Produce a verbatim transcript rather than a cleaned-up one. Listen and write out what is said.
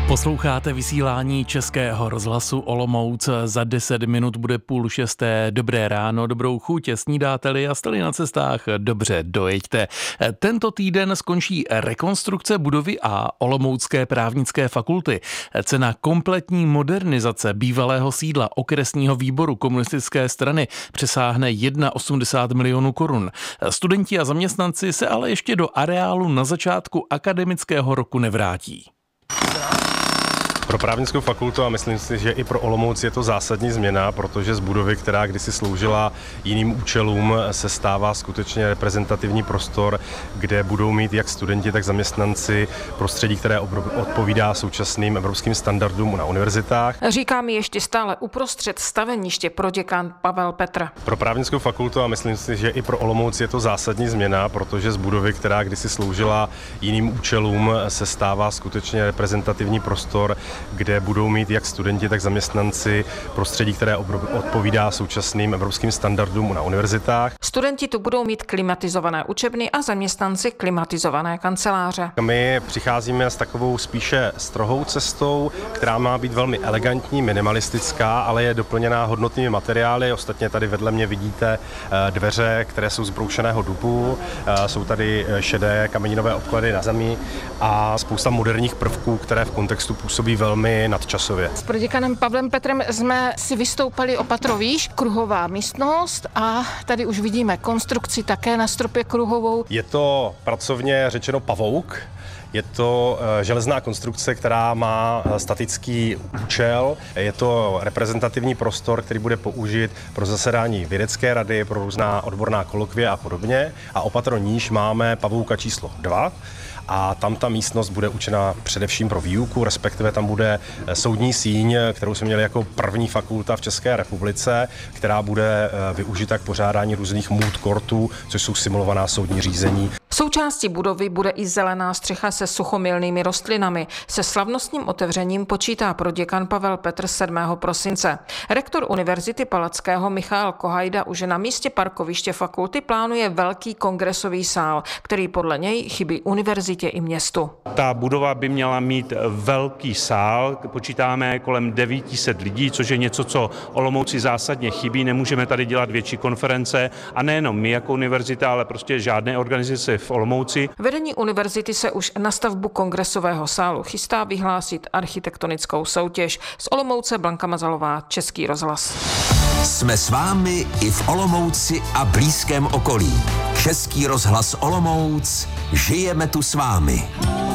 Posloucháte vysílání Českého rozhlasu Olomouc. Za deset minut bude půl šesté. Dobré ráno, dobrou chuť, snídáte-li a jste-li na cestách, dobře dojeďte. Tento týden skončí rekonstrukce budovy a Olomoucké právnické fakulty. Cena kompletní modernizace bývalého sídla okresního výboru komunistické strany přesáhne osmdesát jedna milionů korun. Studenti a zaměstnanci se ale ještě do areálu na začátku akademického roku nevrátí. Pro právnickou fakultu a myslím si, že i pro Olomouc je to zásadní změna, protože z budovy, která kdysi sloužila jiným účelům, se stává skutečně reprezentativní prostor, kde budou mít jak studenti, tak zaměstnanci prostředí, které odpovídá současným evropským standardům na univerzitách. Říká mi ještě stále uprostřed staveniště proděkan Pavel Petr. Pro právnickou fakultu a myslím si, že i pro Olomouc je to zásadní změna, protože z budovy, která kdysi sloužila jiným účelům, se stává skutečně reprezentativní prostor, kde budou mít jak studenti, tak zaměstnanci prostředí, které odpovídá současným evropským standardům na univerzitách. Studenti tu budou mít klimatizované učebny a zaměstnanci klimatizované kanceláře. My přicházíme s takovou spíše strohou cestou, která má být velmi elegantní, minimalistická, ale je doplněná hodnotnými materiály. Ostatně tady vedle mě vidíte dveře, které jsou z broušeného dubu, jsou tady šedé kameninové obklady na zemi a spousta moderních prvků, které v kontextu působí velmi nadčasově. S proděkanem Pavlem Petrem jsme si vystoupali o patro výš, kruhová místnost a tady už vidíme konstrukci také na stropě kruhovou. Je to pracovně řečeno pavouk. Je to železná konstrukce, která má statický účel. Je to reprezentativní prostor, který bude použit pro zasedání vědecké rady, pro různá odborná kolokvia a podobně. A o patro níž máme pavouka číslo dva. A tam ta místnost bude určena především pro výuku, respektive tam bude soudní síň, kterou jsme měli jako první fakulta v České republice, která bude využita k pořádání různých moot courtů, což jsou simulovaná soudní řízení. Součástí budovy bude i zelená střecha se suchomilnými rostlinami. Se slavnostním otevřením počítá proděkan Pavel Petr sedmého prosince. Rektor Univerzity Palackého Michael Kohajda už na místě parkoviště fakulty plánuje velký kongresový sál, který podle něj chybí univerzitě i městu. Ta budova by měla mít velký sál, počítáme kolem devět set lidí, což je něco, co Olomouci zásadně chybí. Nemůžeme tady dělat větší konference a nejenom my jako univerzita, ale prostě žádné organizace v Olomouci. Vedení univerzity se už na stavbu kongresového sálu chystá vyhlásit architektonickou soutěž. Z Olomouce Blanka Mazalová, Český rozhlas. Jsme s vámi i v Olomouci a blízkém okolí. Český rozhlas Olomouc, žijeme tu s vámi.